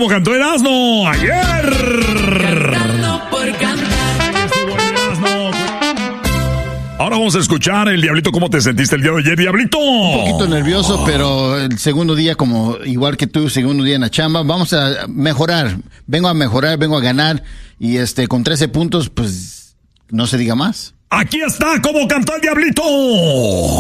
como cantó Erasmo ayer. Cantando por cantar. Ahora vamos a escuchar, el Diablito, ¿cómo te sentiste el día de ayer, Diablito? Un poquito nervioso, pero el segundo día, como igual que tú, segundo día en la chamba, vamos a mejorar. Vengo a ganar y con 13 puntos, pues no se diga más. Aquí está cómo cantó el Diablito.